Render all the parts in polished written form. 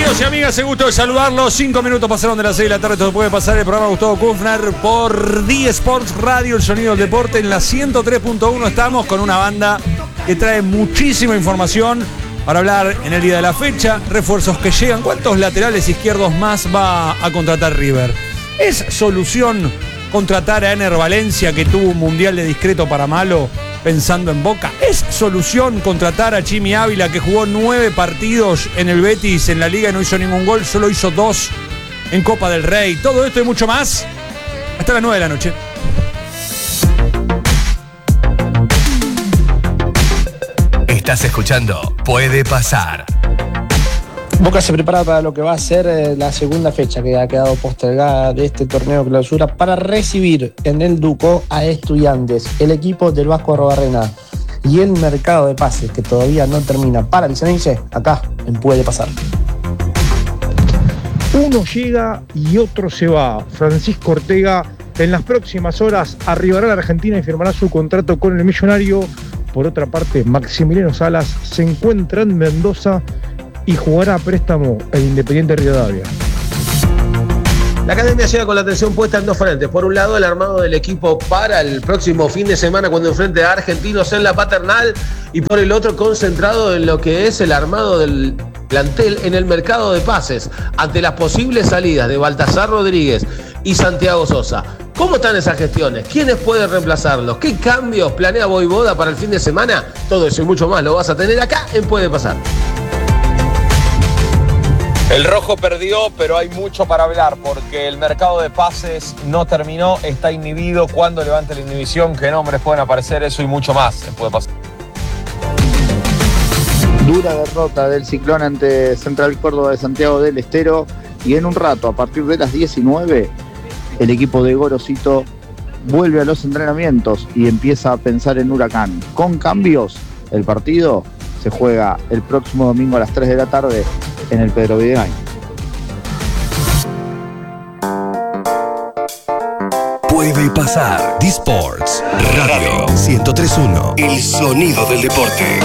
Amigos y amigas, el gusto de saludarlos. 5 minutos pasaron de las 6 de la tarde. Esto puede pasar el programa Gustavo Kufner por D Sports Radio, el sonido del deporte. En la 103.1 estamos con una banda que trae muchísima información para hablar en el día de la fecha. Refuerzos que llegan. ¿Cuántos laterales izquierdos más va a contratar River? ¿Es solución contratar a Ener Valencia, que tuvo un mundial de discreto para malo, pensando en Boca? ¿Es solución contratar a Chimi Ávila, que jugó 9 partidos en el Betis en la liga y no hizo ningún gol, solo hizo 2 en Copa del Rey? Todo esto y mucho más hasta las 9 de la noche. Estás escuchando Puede Pasar. Boca se prepara para lo que va a ser la segunda fecha que ha quedado postergada de este torneo de clausura para recibir en el Duco a Estudiantes, el equipo del Vasco Arrobarrena, y el mercado de pases que todavía no termina para el Ceneice, acá en Puede Pasar. Uno llega y otro se va. Francisco Ortega en las próximas horas arribará a la Argentina y firmará su contrato con el Millonario. Por otra parte, Maximiliano Salas se encuentra en Mendoza y jugará a préstamo el Independiente Rivadavia. La academia llega con la atención puesta en dos frentes. Por un lado, el armado del equipo para el próximo fin de semana cuando enfrente a Argentinos en la Paternal, y por el otro, concentrado en lo que es el armado del plantel en el mercado de pases ante las posibles salidas de Baltasar Rodríguez y Santiago Sosa. ¿Cómo están esas gestiones? ¿Quiénes pueden reemplazarlos? ¿Qué cambios planea Voivoda para el fin de semana? Todo eso y mucho más lo vas a tener acá en Puede Pasar. El rojo perdió, pero hay mucho para hablar porque el mercado de pases no terminó, está inhibido. Cuando levante la inhibición, qué nombres pueden aparecer, eso y mucho más se puede pasar. Dura derrota del Ciclón ante Central Córdoba de Santiago del Estero, y en un rato, a partir de las 19, el equipo de Gorosito vuelve a los entrenamientos y empieza a pensar en Huracán. Con cambios, el partido se juega el próximo domingo a las 3 de la tarde en el Pedro Videgain. Puede Pasar. D Sports Radio 103.1. El sonido del deporte.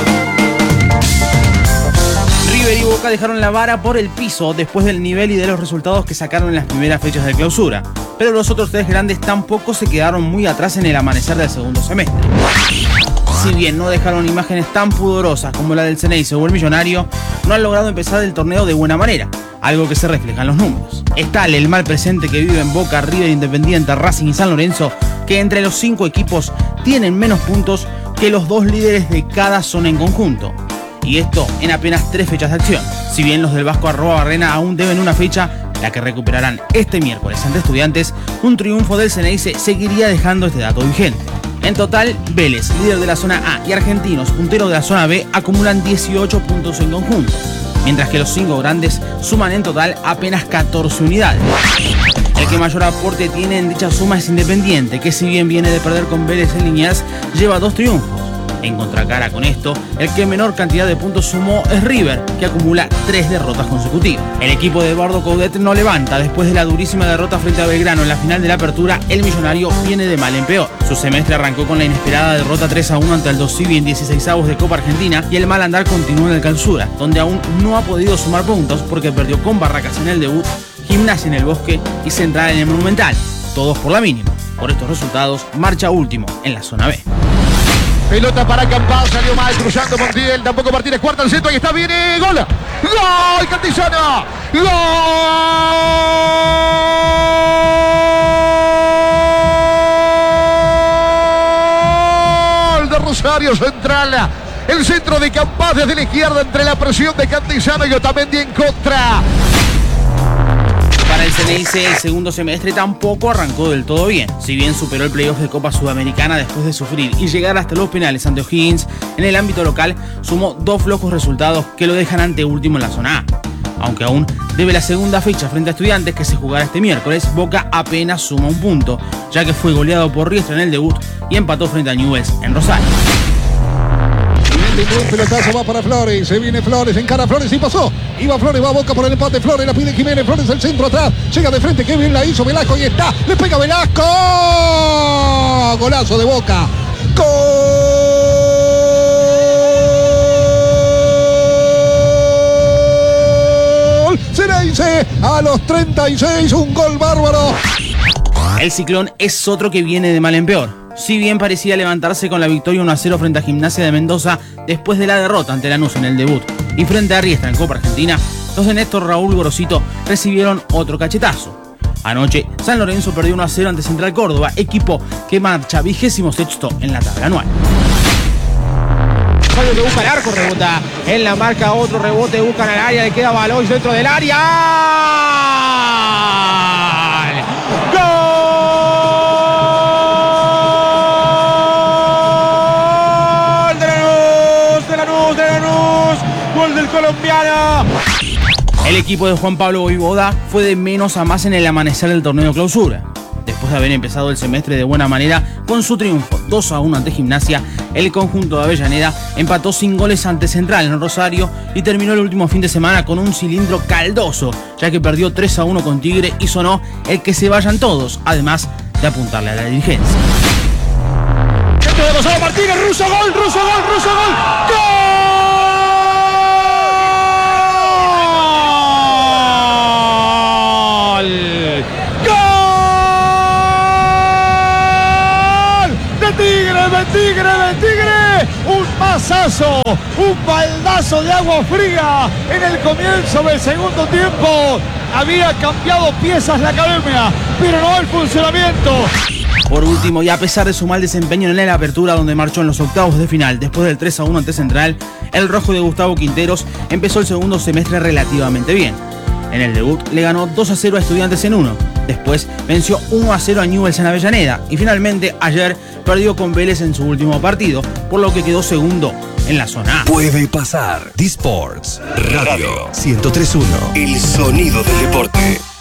River y Boca dejaron la vara por el piso después del nivel y de los resultados que sacaron en las primeras fechas de clausura. Pero los otros tres grandes tampoco se quedaron muy atrás en el amanecer del segundo semestre. Si bien no dejaron imágenes tan pudorosas como la del Ceneice o el Millonario, no han logrado empezar el torneo de buena manera, algo que se refleja en los números. Es tal el mal presente que vive en Boca, River, Independiente, Racing y San Lorenzo, que entre los 5 equipos tienen menos puntos que los 2 líderes de cada zona en conjunto. Y esto en apenas 3 fechas de acción. Si bien los del Vasco Arrobarrena aún deben una fecha, la que recuperarán este miércoles ante Estudiantes, un triunfo del Ceneice seguiría dejando este dato vigente. En total, Vélez, líder de la zona A, y Argentinos, puntero de la zona B, acumulan 18 puntos en conjunto, mientras que los 5 grandes suman en total apenas 14 unidades. El que mayor aporte tiene en dicha suma es Independiente, que si bien viene de perder con Vélez en Liniers, lleva 2 triunfos. En contracara con esto, el que menor cantidad de puntos sumó es River, que acumula 3 derrotas consecutivas. El equipo de Eduardo Coudet no levanta. Después de la durísima derrota frente a Belgrano en la final de la Apertura, el Millonario viene de mal en peor. Su semestre arrancó con la inesperada derrota 3-1 ante Aldo Civi en 16avos de Copa Argentina, y el mal andar continúa en el Clausura, donde aún no ha podido sumar puntos porque perdió con Barracas en el debut, Gimnasia en el Bosque y Central en el Monumental, todos por la mínima. Por estos resultados, marcha último en la zona B. Pelota para Campao, salió mal, cruzando Montiel, tampoco Martínez, cuarta al centro, ahí está, viene, gol. ¡Gol, Cantillana! ¡Gol de Rosario Central! El centro de Campao desde la izquierda entre la presión de Cantillana y Otamendi en contra. Para el Ceneice, el segundo semestre tampoco arrancó del todo bien. Si bien superó el playoff de Copa Sudamericana después de sufrir y llegar hasta los penales ante O'Higgins, en el ámbito local sumó 2 flojos resultados que lo dejan anteúltimo en la zona A. Aunque aún debe la segunda fecha frente a Estudiantes, que se jugará este miércoles, Boca apenas suma un punto, ya que fue goleado por Riestra en el debut y empató frente a Newell's en Rosario. El pelotazo va para Flores, se viene Flores, encara Flores y pasó. Iba Flores, va a Boca por el empate, Flores la pide Jiménez, Flores al centro atrás, llega de frente, qué bien la hizo Velasco y está, le pega Velasco. Golazo de Boca. Gol. Heinze a los 36, un gol bárbaro. El Ciclón es otro que viene de mal en peor. Si bien parecía levantarse con la victoria 1-0 frente a Gimnasia de Mendoza después de la derrota ante Lanús en el debut y frente a Riestra en Copa Argentina, los de Néstor Raúl Gorosito recibieron otro cachetazo. Anoche, San Lorenzo perdió 1-0 ante Central Córdoba, equipo que marcha 26º en la tabla anual. Que busca el arco, rebota en la marca, otro rebote, buscan al área, le queda Baloy dentro del área. ¡Gol! De Lanús, gol del colombiano. El equipo de Juan Pablo Voivoda fue de menos a más en el amanecer del torneo Clausura. Después de haber empezado el semestre de buena manera con su triunfo 2-1 ante Gimnasia, el conjunto de Avellaneda empató sin goles ante Central en Rosario y terminó el último fin de semana con un cilindro caldoso, ya que perdió 3-1 con Tigre y sonó el que se vayan todos, además de apuntarle a la dirigencia. Dentro de Gonzalo Martínez, Russo, gol. ¡Gol! ¡De Tigre! Un mazazo, un baldazo de agua fría en el comienzo del segundo tiempo. Había cambiado piezas la academia, pero no el funcionamiento. Por último, y a pesar de su mal desempeño en la apertura donde marchó en los octavos de final después del 3-1 ante Central, el rojo de Gustavo Quinteros empezó el segundo semestre relativamente bien. En el debut le ganó 2-0 a Estudiantes en 1. Después venció 1-0 a Newell's en Avellaneda. Y finalmente ayer perdió con Vélez en su último partido, por lo que quedó segundo en la zona A. Puede pasar. D-Sports Radio 103.1. El sonido del deporte.